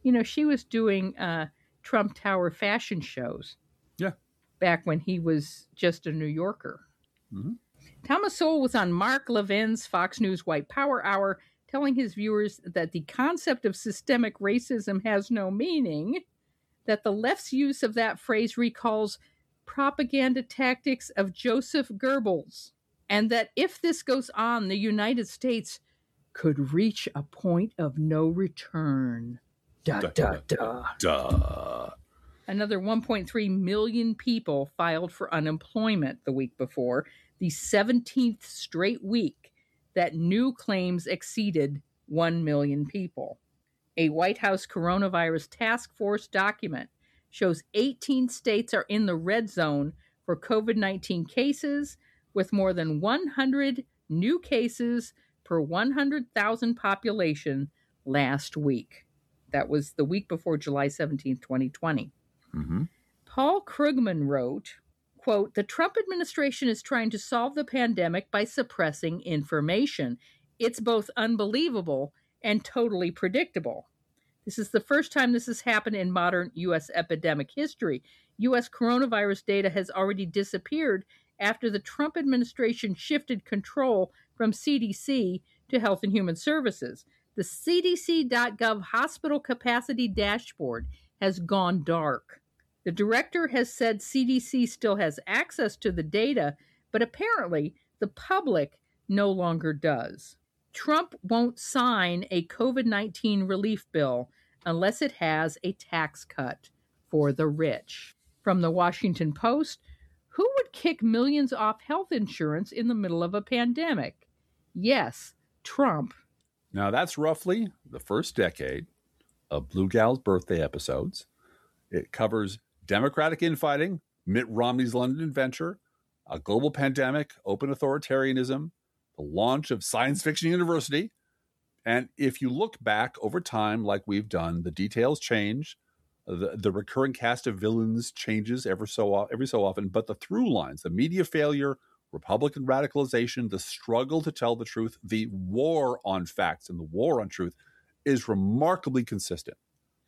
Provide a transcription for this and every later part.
She was doing Trump Tower fashion shows. Yeah. Back when he was just a New Yorker. Mm-hmm. Thomas Sowell was on Mark Levin's Fox News White Power Hour, telling his viewers that the concept of systemic racism has no meaning, that the left's use of that phrase recalls propaganda tactics of Joseph Goebbels, and that if this goes on, the United States could reach a point of no return. Another 1.3 million people filed for unemployment the week before, the 17th straight week that new claims exceeded 1 million people. A White House coronavirus task force document shows 18 states are in the red zone for COVID-19 cases, with more than 100 new cases per 100,000 population last week. That was the week before July 17th, 2020. Mm-hmm. Paul Krugman wrote, quote, "The Trump administration is trying to solve the pandemic by suppressing information. It's both unbelievable and totally predictable. This is the first time this has happened in modern U.S. epidemic history. U.S. coronavirus data has already disappeared after the Trump administration shifted control from CDC to Health and Human Services. The CDC.gov hospital capacity dashboard has gone dark. The director has said CDC still has access to the data, but apparently the public no longer does. Trump won't sign a COVID-19 relief bill unless it has a tax cut for the rich." From the Washington Post, who would kick millions off health insurance in the middle of a pandemic? Yes, Trump. Now, that's roughly the first decade of Blue Gal's birthday episodes. It covers Democratic infighting, Mitt Romney's London venture, a global pandemic, open authoritarianism, the launch of Science Fiction University. And if you look back over time, like we've done, the details change. The recurring cast of villains changes every so often. But the through lines, the media failure, Republican radicalization, the struggle to tell the truth, the war on facts and the war on truth is remarkably consistent.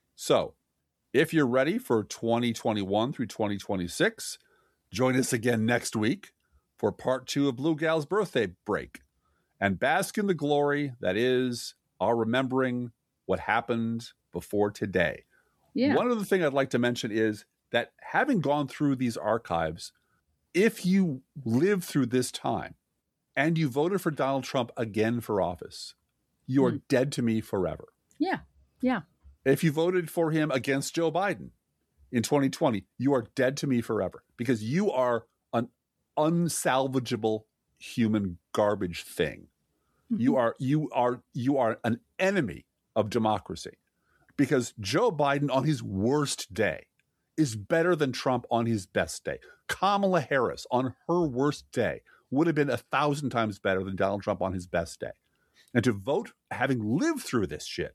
So if you're ready for 2021 through 2026, join us again next week for part 2 of Blue Gal's birthday break and bask in the glory that is our remembering what happened before today. Yeah. One other thing I'd like to mention is that having gone through these archives, if you lived through this time and you voted for Donald Trump again for office, you are dead to me forever. Yeah, yeah. If you voted for him against Joe Biden in 2020, you are dead to me forever because you are an unsalvageable human garbage thing. Mm-hmm. You are an enemy of democracy because Joe Biden on his worst day is better than Trump on his best day. Kamala Harris on her worst day would have been 1,000 times better than Donald Trump on his best day. And to vote, having lived through this shit,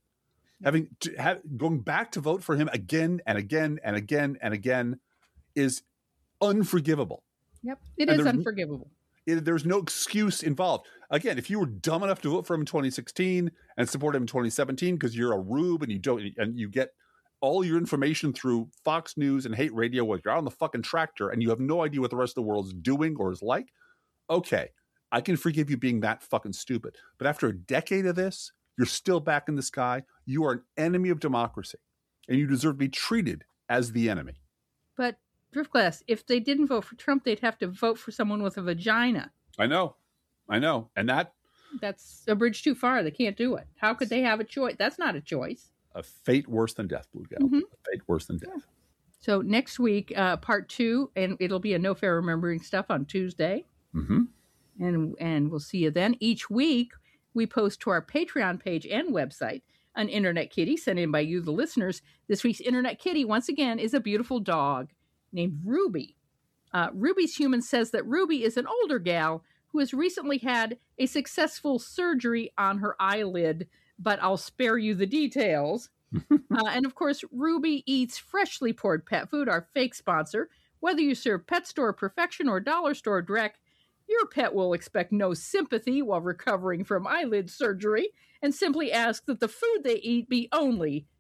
going back to vote for him again and again and again and again is unforgivable. Yep, it is unforgivable. There's no excuse involved. Again, if you were dumb enough to vote for him in 2016 and support him in 2017 because you're a rube and you get all your information through Fox News and hate radio while you're out on the fucking tractor and you have no idea what the rest of the world's doing or is like, okay, I can forgive you being that fucking stupid. But after a decade of this, you're still back in the sky. You are an enemy of democracy, and you deserve to be treated as the enemy. But, Driftglass, if they didn't vote for Trump, they'd have to vote for someone with a vagina. I know. And that's a bridge too far. They can't do it. How could they have a choice? That's not a choice. A fate worse than death, Blue Gal. Mm-hmm. A fate worse than death. Yeah. So next week, part 2, and it'll be a No Fair Remembering Stuff on Tuesday. Mm-hmm. And we'll see you then. Each week, we post to our Patreon page and website an Internet Kitty sent in by you, the listeners. This week's Internet Kitty, once again, is a beautiful dog named Ruby. Ruby's human says that Ruby is an older gal who has recently had a successful surgery on her eyelid, but I'll spare you the details. And of course, Ruby eats freshly poured pet food, our fake sponsor. Whether you serve Pet Store Perfection or Dollar Store Direct, your pet will expect no sympathy while recovering from eyelid surgery and simply ask that the food they eat be only